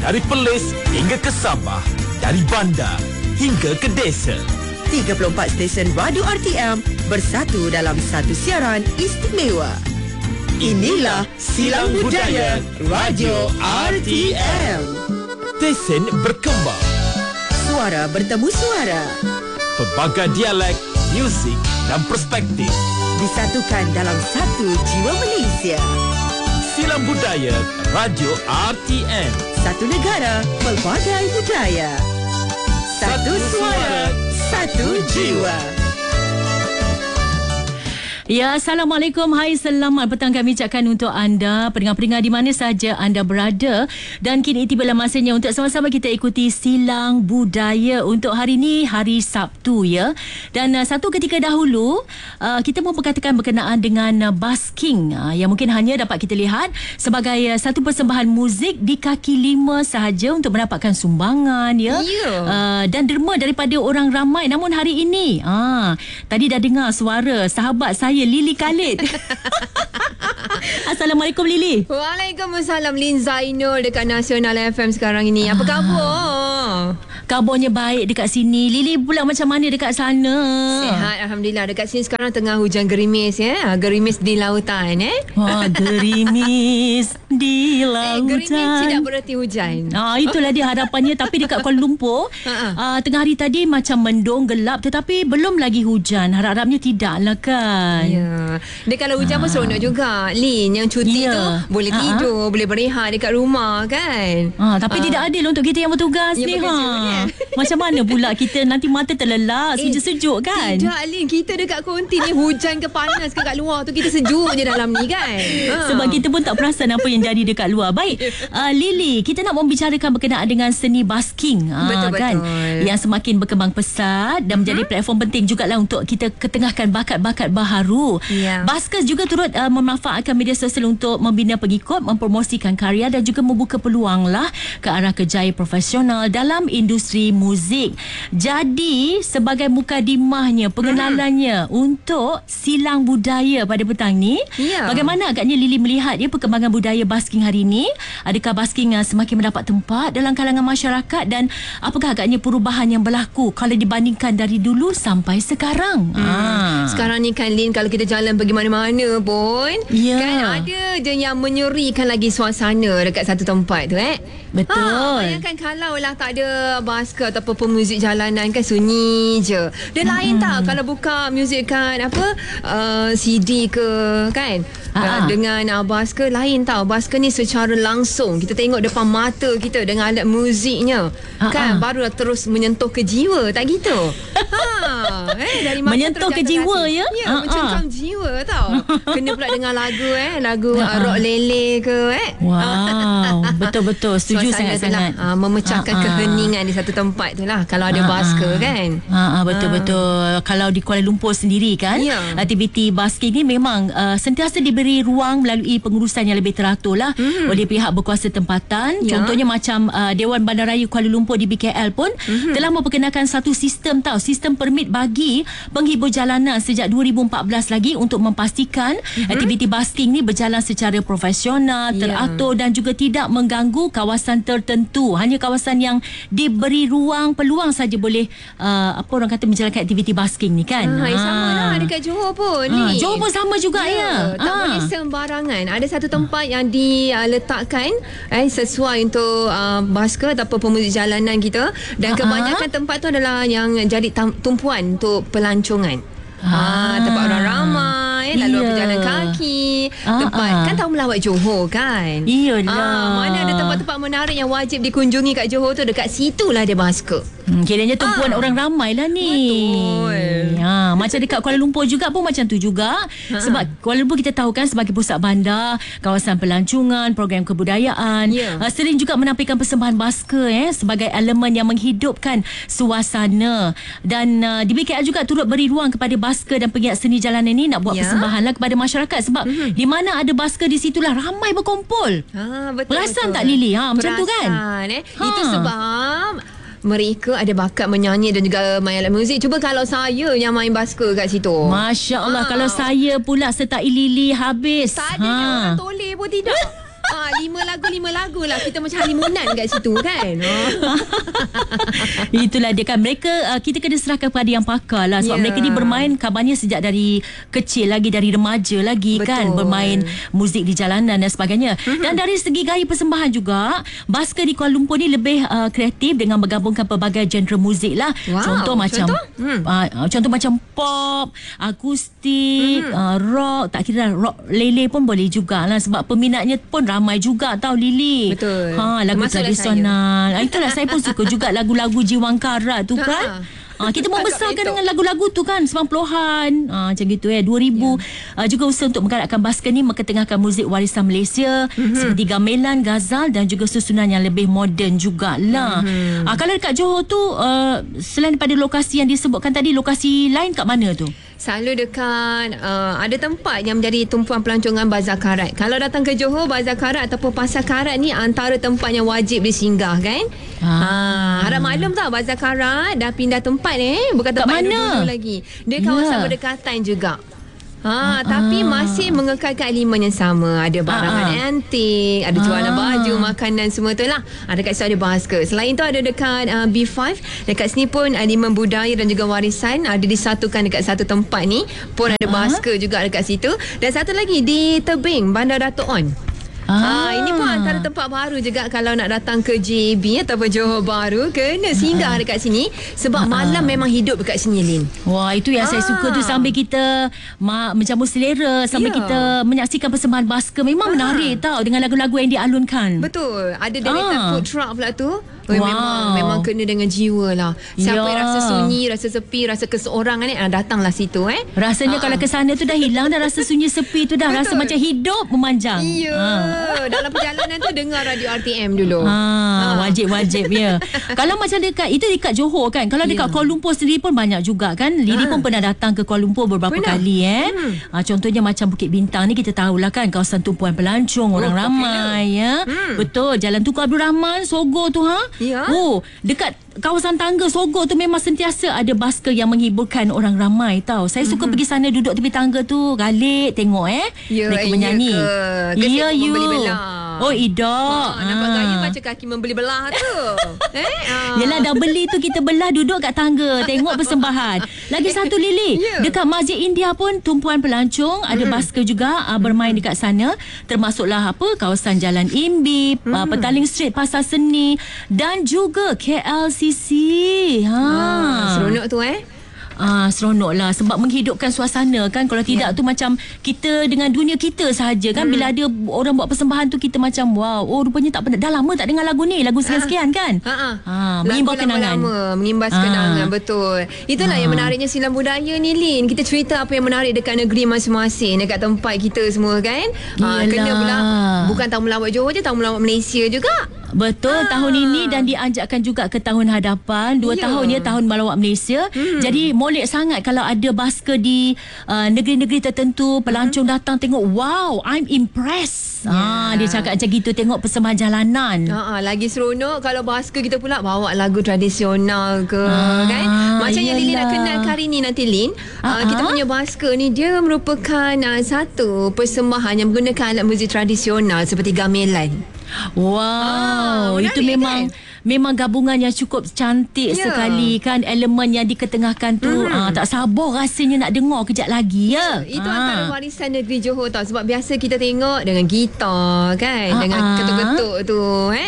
Dari Perlis hingga ke Sabah, dari bandar hingga ke desa. 34 stesen radio RTM bersatu dalam satu siaran istimewa. Inilah Silang Budaya Radio RTM. Stesen berkembang, Suara bertemu suara, pelbagai dialek, muzik dan perspektif disatukan dalam satu jiwa Malaysia. Silang Budaya Radio RTM. Satu negara, pelbagai budaya. Satu suara, satu jiwa. Ya, Assalamualaikum. Hai, selamat petang kami ucapkan untuk anda, pendengar-pendengar di mana saja anda berada. Dan kini tibalah masanya untuk sama-sama kita ikuti Silang Budaya untuk hari ini, hari Sabtu ya. Dan satu ketika dahulu, kita mau perkatakan berkenaan dengan busking yang mungkin hanya dapat kita lihat sebagai satu persembahan muzik di kaki lima sahaja untuk mendapatkan sumbangan ya. Dan derma daripada orang ramai. Namun hari ini, tadi dah dengar suara sahabat saya Lily Khalid. Assalamualaikum Lily. Waalaikumsalam, Lin Zainul dekat Nasional FM sekarang ini. Apa khabar? Kabarnya baik dekat sini. Lily pula macam mana dekat sana? Sihat, Alhamdulillah. Dekat sini sekarang tengah hujan gerimis ya. Gerimis di lautan Gerimis di lautan. Gerimis tidak bererti hujan. Itulah dia harapannya. Tapi dekat Kuala Lumpur tengah hari tadi macam mendung, gelap, tetapi belum lagi hujan. Harap-harapnya tidak lah kan. Ya. Dia kalau hujan pun seronok juga. Lin, yang cuti tu boleh tidur, boleh berehat dekat rumah kan. Tapi tidak adil untuk kita yang bertugas ni. Macam mana pula kita nanti mata terlelap, sejuk-sejuk kan? Tidak, Lin. Kita dekat konti ni hujan ke panas ke kat luar tu, kita sejuk je dalam ni kan. Sebab kita pun tak perasan apa yang jadi dekat luar. Baik, Lily, kita nak membicarakan berkenaan dengan seni busking. Betul-betul kan? Yang semakin berkembang pesat dan menjadi platform penting jugalah untuk kita ketengahkan bakat-bakat baharu. Buskers juga turut memanfaatkan media sosial untuk membina pengikut, mempromosikan karya dan juga membuka peluang lah ke arah kerjaya profesional dalam industri muzik. Jadi sebagai mukadimahnya, pengenalannya untuk Silang Budaya pada petang ni, bagaimana agaknya Lily melihat perkembangan budaya busking hari ini? Adakah busking semakin mendapat tempat dalam kalangan masyarakat dan apakah agaknya perubahan yang berlaku kalau dibandingkan dari dulu sampai sekarang? Sekarang ni kan Lin, kalau kita jalan pergi mana-mana pun kan ada je yang menyerikan lagi suasana dekat satu tempat tu Betul. Bayangkan kalau lah tak ada busker ataupun pemuzik jalanan kan, sunyi je. Dan lain tak kalau buka muzik kan CD ke kan. Dengan busker lain tau. Busker ni secara langsung kita tengok depan mata kita dengan alat muziknya kan, baru terus menyentuh ke jiwa, tak gitu? Dari mata menyentuh ke jiwa ya? Mencengkam jiwa tau. Kena pula dengar lagu rock lele ke Wow, betul-betul setuju sangat-sangat. Memecahkan keheningan di satu tempat tu lah kalau ada busker kan. Betul-betul. Kalau di Kuala Lumpur sendiri kan, aktiviti busking ni memang sentiasa diberi ruang melalui pengurusan yang lebih teratur lah oleh pihak berkuasa tempatan. Contohnya macam Dewan Bandaraya Kuala Lumpur di BKL pun telah memperkenalkan satu sistem sistem permit bagi penghibur jalanan sejak 2014 lagi untuk memastikan aktiviti busking ni berjalan secara profesional, teratur dan juga tidak mengganggu kawasan tertentu. Hanya kawasan yang diberi ruang, peluang saja boleh orang kata menjalankan aktiviti busking ni kan. Sama lah dekat Johor pun ni. Johor pun sama juga tak boleh sembarangan. Ada satu tempat yang diletakkan sesuai untuk busker ataupun pemuzik jalanan kita, dan kebanyakan tempat tu adalah yang jadi tumpuan untuk pelancongan. Tempat orang ramai, lalu berjalan kaki, tempat kan tahu melawat Johor kan. Mana ada tempat-tempat menarik yang wajib dikunjungi kat Johor tu, dekat situlah dia busker. Kiranya tumpuan orang ramai lah ni. Betul. Macam dekat Kuala Lumpur juga pun macam tu juga. Sebab Kuala Lumpur kita tahu kan sebagai pusat bandar, kawasan pelancongan, program kebudayaan, sering juga menampilkan persembahan busker sebagai elemen yang menghidupkan suasana. Dan di BKL juga turut beri ruang kepada busker dan penggiat seni jalanan ini nak buat persembahan lah kepada masyarakat. Sebab di mana ada busker, di situlah ramai berkumpul. Perasan tak Lily? Macam tu kan? Itu sebab mereka ada bakat menyanyi dan juga main alat muzik. Cuba kalau saya yang main busker kat situ. Masya Allah. Kalau saya pula sertai Lily habis. Tak ada orang toleh pun tidak. 5 lagu lah. Kita macam halimunan kat situ kan. Itulah dia kan. Mereka kita kena serahkan kepada yang pakar lah. Sebab mereka ni bermain kabarnya sejak dari kecil lagi, dari remaja lagi. Betul. Kan, bermain muzik di jalanan dan sebagainya. Dan dari segi gaya persembahan juga, busker di Kuala Lumpur ni lebih kreatif dengan menggabungkan pelbagai genre muzik lah. Contoh macam contoh macam pop, akustik, rock, tak kira rock lele pun boleh jugalah sebab peminatnya pun ramai juga tau Lily. Betul. Lagu tradisional. Itulah saya pun suka juga lagu-lagu Jiwang Kara tu kan. Kita membesarkan dengan lagu-lagu tu kan 90-an macam gitu 2000 juga usaha untuk menggalakkan busker ni mengetengahkan muzik warisan Malaysia seperti gamelan, ghazal dan juga susunan yang lebih moden jugalah. Kalau dekat Johor tu selain daripada lokasi yang disebutkan tadi, lokasi lain kat mana tu? Selalu dekat ada tempat yang menjadi tumpuan pelancongan Bazar Karat. Kalau datang ke Johor, Bazar Karat ataupun Pasar Karat ni antara tempat yang wajib disinggah kan. Harap maklum tau, Bazar Karat dah pindah tempat bukan tempat yang dulu lagi. Dia kawasan berdekatan juga. Tapi masih mengekalkan elemen yang sama. Ada barangan antik, ada jualan baju, makanan, semua tu lah. Dekat situ ada busker. Selain tu ada dekat B5. Dekat sini pun elemen budaya dan juga warisan ada disatukan dekat satu tempat ni. Pun ada busker juga dekat situ. Dan satu lagi di Tebing, Bandar Dato' On. Ini pun antara tempat baru juga kalau nak datang ke JB ataupun Johor Bahru, kena singgah dekat sini sebab malam memang hidup dekat sini, Lin. Wah, itu yang saya suka tu, sambil kita mencampur selera, sambil kita menyaksikan persembahan busker, memang menarik tau dengan lagu-lagu yang dialunkan. Betul. Ada director food truck pula tu. Memang kena dengan jiwa lah. Siapa yang rasa sunyi, rasa sepi, rasa keseorangan ni, datanglah situ rasanya kalau ke sana tu dah hilang dah rasa sunyi sepi tu dah. Betul. Rasa macam hidup memanjang. Dalam perjalanan tu dengar radio RTM dulu. Wajib ya. Kalau macam dekat itu dekat Johor kan. Kalau dekat Kuala Lumpur sendiri pun banyak juga kan. Lily pun pernah datang ke Kuala Lumpur beberapa kali contohnya macam Bukit Bintang ni, kita tahulah kan kawasan tumpuan pelancong, orang ramai Betul. Jalan Tunku Abdul Rahman, Sogo tu dekat kawasan tangga Sogo tu memang sentiasa ada busker yang menghiburkan orang ramai tau. Saya suka pergi sana, duduk tepi tangga tu, galik tengok mereka menyanyi. Ya, nampak gaya macam kaki membeli belah tu. Yelah, dah beli tu kita belah, duduk kat tangga tengok persembahan. Lagi satu Lily, dekat Masjid India pun tumpuan pelancong, ada busker juga bermain dekat sana, termasuklah kawasan Jalan Imbi, Petaling Street, Pasar Seni dan juga KLCC. Seronok tu seronok lah sebab menghidupkan suasana kan. Kalau tidak tu macam kita dengan dunia kita sahaja kan. Bila ada orang buat persembahan tu, kita macam wow, rupanya tak pernah, dah lama tak dengar lagu ni, lagu sekian-sekian kan. Mengimbau kenangan, mengimbas kenangan. Betul. Itulah yang menariknya silam budaya ni, Lin. Kita cerita apa yang menarik dekat negeri masing-masing, dekat tempat kita semua kan. Kena pula bukan tamu lawak Johor je, tamu lawak Malaysia juga. Betul. Tahun ini dan dianjakkan juga ke tahun hadapan. 2 tahun tahun balawak Malaysia. Jadi molek sangat kalau ada busker di negeri-negeri tertentu. Pelancong datang tengok, wow, I'm impressed. Dia cakap macam gitu, tengok persembahan jalanan. Lagi seronok kalau busker kita pula bawa lagu tradisional ke kan. Macam yang Lily nak kenal hari ni nanti, Lin. Kita punya busker ni dia merupakan satu persembahan yang menggunakan alat muzik tradisional seperti gamelan. Wow, itu memang memang gabungan yang cukup cantik sekali kan. Elemen yang diketengahkan tu tak sabar rasanya nak dengar kejap lagi itu antara warisan negeri Johor tau. Sebab biasa kita tengok dengan gitar kan, dengan ketuk-ketuk tu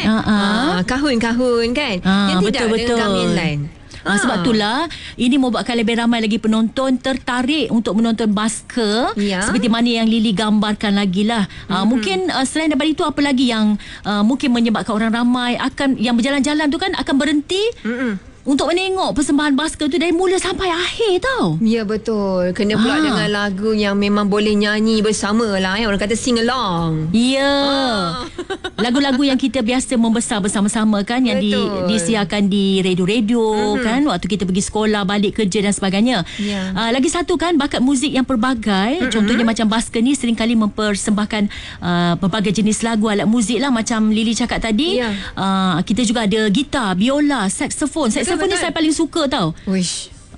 kahun-kahun kan. Yang tidak dengan gamelan. Sebab itulah ini membuatkan lebih ramai lagi penonton tertarik untuk menonton busker seperti mana yang Lily gambarkan lagi lah. Mungkin selain daripada itu, apa lagi yang mungkin menyebabkan orang ramai akan yang berjalan-jalan tu kan akan berhenti untuk menengok persembahan busker tu dari mula sampai akhir tau. Ya, betul. Kena pula dengan lagu yang memang boleh nyanyi bersama lah. Orang kata sing along. Lagu-lagu yang kita biasa membesar bersama-sama kan, yang disiarkan di radio-radio kan, waktu kita pergi sekolah, balik kerja dan sebagainya. Lagi satu kan, bakat muzik yang pelbagai. Contohnya macam busker ni seringkali mempersembahkan pelbagai jenis lagu, alat muzik lah. Macam Lily cakap tadi, kita juga ada gitar, biola, saksofon. Saksofon ni saya paling suka tau.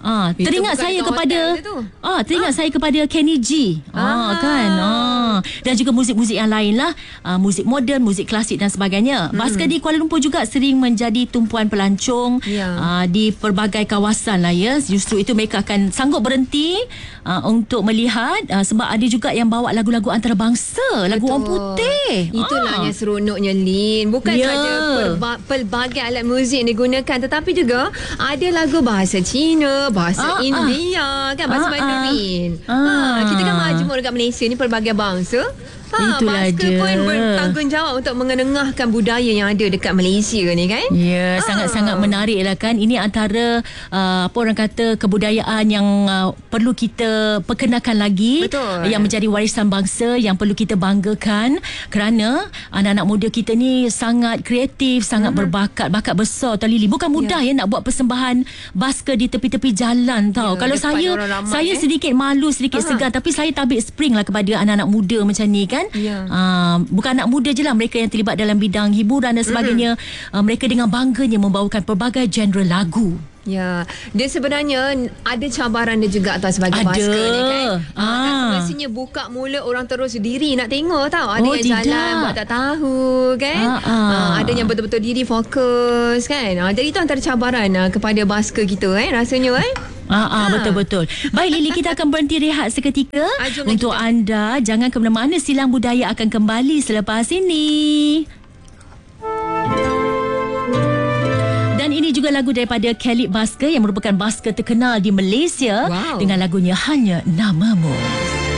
Teringat saya kepada saya kepada Kenny G. Kan. Dan juga muzik-muzik yang lain lah, muzik moden, muzik klasik dan sebagainya. Basker di Kuala Lumpur juga sering menjadi tumpuan pelancong di pelbagai kawasan lah ya. Justru itu mereka akan sanggup berhenti untuk melihat sebab ada juga yang bawa lagu-lagu antarabangsa, lagu orang putih. Itulah yang seronoknya, Lin. Bukan saja pelbagai alat muzik yang digunakan, tetapi juga ada lagu bahasa Cina, bahasa India, kan, bahasa Mandarin. Kita kan majmuk dekat Malaysia ni pelbagai bangsa. Itulah Basker pun bertanggungjawab untuk mengenengahkan budaya yang ada dekat Malaysia ni, kan. Ya, sangat-sangat menarik lah kan. Ini antara apa orang kata kebudayaan yang perlu kita perkenalkan lagi. Betul. Yang menjadi warisan bangsa yang perlu kita banggakan, kerana anak-anak muda kita ni sangat kreatif, sangat berbakat, bakat besar tau Lily. Bukan mudah nak buat persembahan basker di tepi-tepi jalan tau. Kalau saya sedikit malu, sedikit segan, tapi saya tabik spring lah kepada anak-anak muda macam ni kan. Bukan anak muda je lah, mereka yang terlibat dalam bidang hiburan dan sebagainya. Mereka dengan bangganya membawakan pelbagai genre lagu. Ya, dia sebenarnya ada cabaran dia juga tau sebagai basker ni kan. Semestinya buka mulut orang terus diri nak tengok tau. Ada yang jalan buat tak tahu kan. Ada yang betul-betul diri fokus kan. Jadi itu antara cabaran kepada basker kita rasanya betul-betul. Baik Lily, kita akan berhenti rehat seketika. Untuk anda, jangan ke mana-mana, Silang Budaya akan kembali selepas ini. Dan ini juga lagu daripada Khalid Basker yang merupakan basker terkenal di Malaysia dengan lagunya Hanya Namamu.